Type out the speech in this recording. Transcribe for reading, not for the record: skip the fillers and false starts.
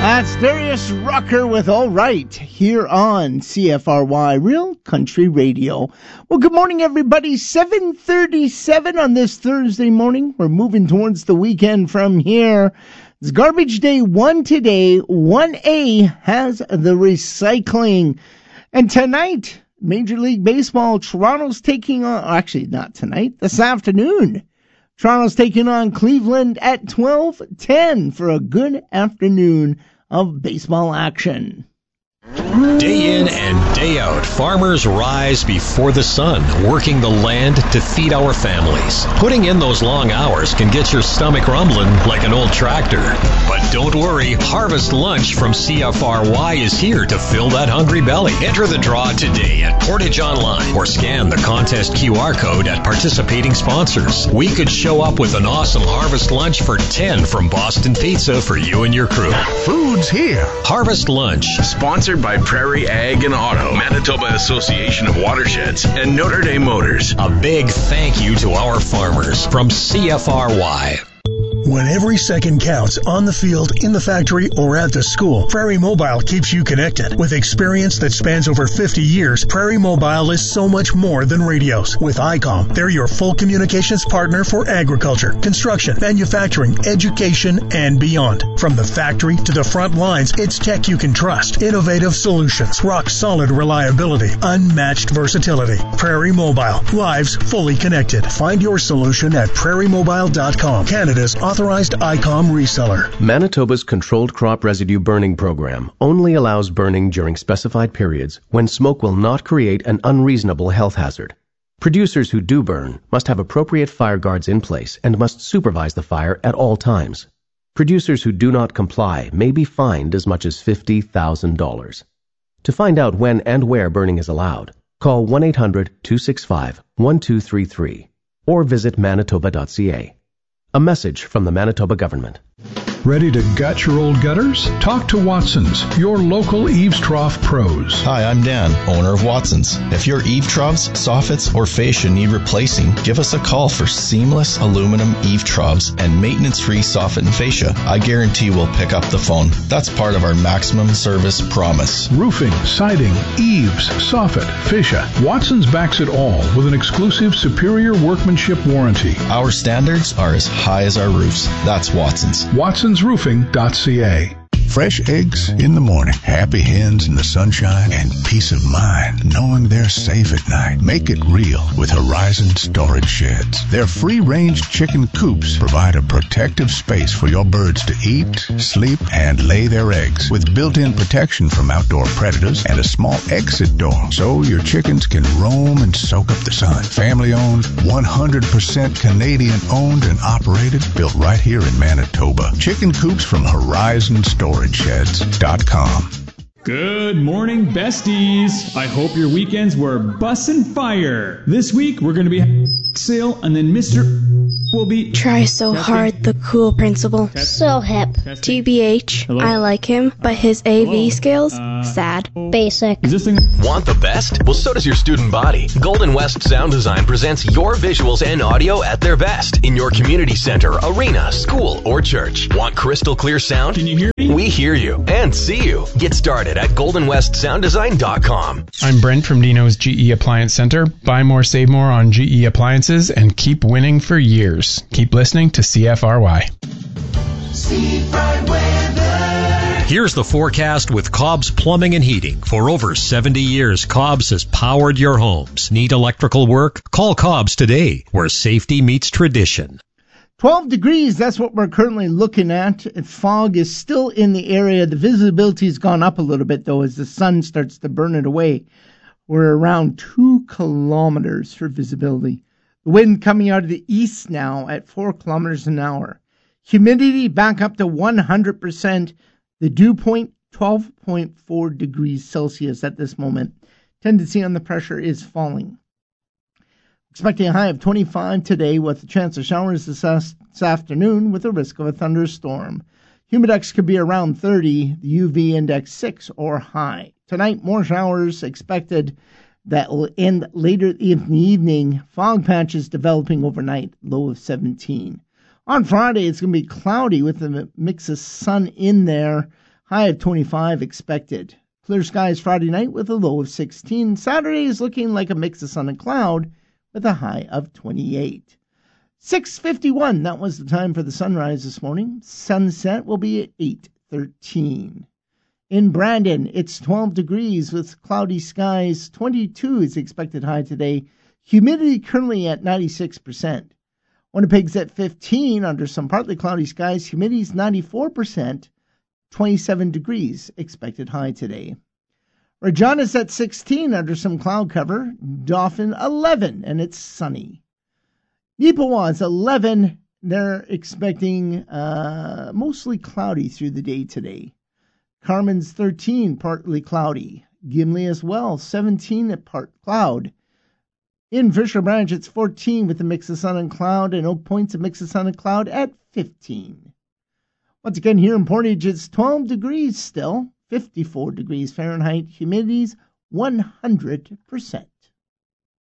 That's Darius Rucker with All Right here on CFRY Real Country Radio. Well, good morning, everybody. 7:37 on this Thursday morning. We're moving towards the weekend from here. It's Garbage Day 1 today. 1A has the recycling. And tonight, Major League Baseball, Toronto's taking on, actually not tonight, this afternoon. Toronto's taking on Cleveland at 12:10 for a good afternoon of baseball action. Day in and day out, farmers rise before the sun, working the land to feed our families. Putting in those long hours can get your stomach rumbling like an old tractor. But don't worry, Harvest Lunch from CFRY is here to fill that hungry belly. Enter the draw today at Portage Online or scan the contest QR code at participating sponsors. We could show up with an awesome Harvest Lunch for 10 from Boston Pizza for you and your crew. Food's here. Harvest Lunch. Sponsored by Prairie Ag and Auto, Manitoba Association of Watersheds, and Notre Dame Motors. A big thank you to our farmers from CFRY. When every second counts on the field, in the factory, or at the school, Prairie Mobile keeps you connected. With experience that spans over 50 years, Prairie Mobile is so much more than radios. With ICOM, they're your full communications partner for agriculture, construction, manufacturing, education, and beyond. From the factory to the front lines, it's tech you can trust. Innovative solutions, rock-solid reliability, unmatched versatility. Prairie Mobile, lives fully connected. Find your solution at prairiemobile.com, Canada's authorized ICOM reseller. Manitoba's Controlled Crop Residue Burning Program only allows burning during specified periods when smoke will not create an unreasonable health hazard. Producers who do burn must have appropriate fire guards in place and must supervise the fire at all times. Producers who do not comply may be fined as much as $50,000. To find out when and where burning is allowed, call 1-800-265-1233 or visit manitoba.ca. A message from the Manitoba government. Ready to gut your old gutters? Talk to Watson's, your local eaves trough pros. Hi, I'm Dan, owner of Watson's. If your eave troughs, soffits, or fascia need replacing, give us a call for seamless aluminum eave troughs and maintenance-free soffit and fascia. I guarantee we'll pick up the phone. That's part of our maximum service promise. Roofing, siding, eaves, soffit, fascia. Watson's backs it all with an exclusive superior workmanship warranty. Our standards are as high as our roofs. That's Watson's. watsonsroofing.ca. Fresh eggs in the morning, happy hens in the sunshine, and peace of mind knowing they're safe at night. Make it real with Horizon Storage Sheds. Their free-range chicken coops provide a protective space for your birds to eat, sleep, and lay their eggs, with built-in protection from outdoor predators and a small exit door so your chickens can roam and soak up the sun. Family-owned, 100% Canadian-owned and operated, built right here in Manitoba. Chicken coops from Horizon StorageSheds.com. Good morning, besties. I hope your weekends were bussin' fire. This week, we're going to be sale, and then Mr. will be... Try so hard, the cool principal. So hip. TBH, Hello? I like him, but his AV skills, sad. Basic. Is this thing... Want the best? Well, so does your student body. Golden West Sound Design presents your visuals and audio at their best in your community center, arena, school, or church. Want crystal clear sound? Can you hear me? We hear you and see you. Get started at goldenwestsounddesign.com. I'm Brent from Dino's GE Appliance Center. Buy more, save more on GE appliances and keep winning for years. Keep listening to CFRY. Here's the forecast with Cobb's Plumbing and Heating. For over 70 years, Cobb's has powered your homes. Need electrical work? Call Cobb's today, where safety meets tradition. 12 degrees, that's what we're currently looking at. Fog is still in the area. The visibility's gone up a little bit, though, as the sun starts to burn it away. We're around 2 kilometers for visibility. The wind coming out of the east now at 4 kilometers an hour. Humidity back up to 100%. The dew point, 12.4 degrees Celsius at this moment. Tendency on the pressure is falling. Expecting a high of 25 today with a chance of showers this afternoon with a risk of a thunderstorm. Humidex could be around 30, the UV index 6 or high. Tonight, more showers expected that will end later in the evening. Fog patches developing overnight, low of 17. On Friday, it's going to be cloudy with a mix of sun in there. High of 25 expected. Clear skies Friday night with a low of 16. Saturday is looking like a mix of sun and cloud with a high of 28. 6:51, that was the time for the sunrise this morning. Sunset will be at 8:13. In Brandon, it's 12 degrees with cloudy skies. 22 is expected high today. Humidity currently at 96%. Winnipeg's at 15 under some partly cloudy skies. Humidity's 94%. 27 degrees expected high today. Regina's at 16 under some cloud cover. Dauphin 11 and it's sunny. Neepawa's 11. They're expecting mostly cloudy through the day today. Carmen's 13, partly cloudy. Gimli as well, 17 at part cloud. In Fisher Branch, it's 14 with a mix of sun and cloud, and Oak Point's a mix of sun and cloud at 15. Once again, here in Portage, it's 12 degrees still, 54 degrees Fahrenheit. Humidity's 100%.